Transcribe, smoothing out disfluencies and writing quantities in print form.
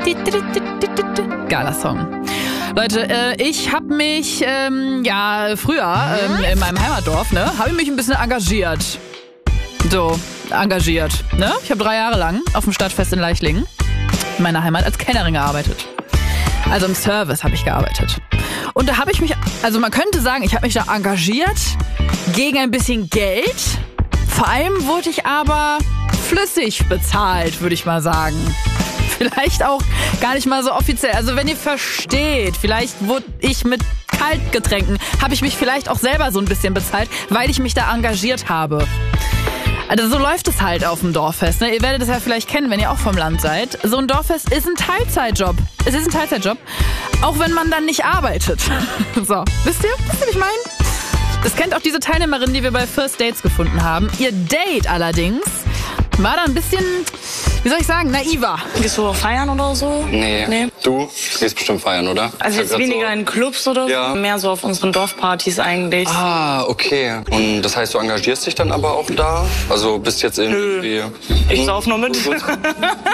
Geiler Song. Leute, ich habe mich, früher in meinem Heimatdorf, habe ich mich ein bisschen engagiert. Ne? Ich habe 3 Jahre lang auf dem Stadtfest in Leichlingen, in meiner Heimat, als Kellnerin gearbeitet. Also im Service habe ich gearbeitet. Und da habe ich mich, also man könnte sagen, ich habe mich da engagiert gegen ein bisschen Geld. Vor allem wurde ich aber flüssig bezahlt, würde ich mal sagen. Vielleicht auch gar nicht mal so offiziell. Also wenn ihr versteht, vielleicht wurde ich mit Kaltgetränken, habe ich mich vielleicht auch selber so ein bisschen bezahlt, weil ich mich da engagiert habe. Also so läuft es halt auf dem Dorffest. Ne? Ihr werdet es ja vielleicht kennen, wenn ihr auch vom Land seid. So ein Dorffest ist ein Teilzeitjob. Es ist ein Teilzeitjob, auch wenn man dann nicht arbeitet. So, wisst ihr, wie ich meine? Das kennt auch diese Teilnehmerin, die wir bei First Dates gefunden haben. Ihr Date allerdings war da ein bisschen, wie soll ich sagen, naiver. Gehst du auch feiern oder so? Nee. Du gehst bestimmt feiern, oder? Also jetzt weniger in Clubs oder so? Ja. Mehr so auf unseren Dorfpartys eigentlich. Ah, okay. Und das heißt, du engagierst dich dann aber auch da? Also bist jetzt irgendwie... Ich sauf nur mit.